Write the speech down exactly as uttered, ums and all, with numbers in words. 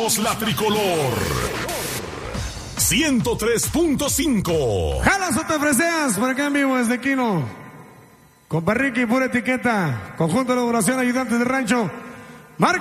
somos la tricolor. ciento tres punto cinco. Jalas o te ofreceas por acá en vivo desde Quino. Con Ricky, pura etiqueta. Conjunto de elaboración, ayudante de rancho.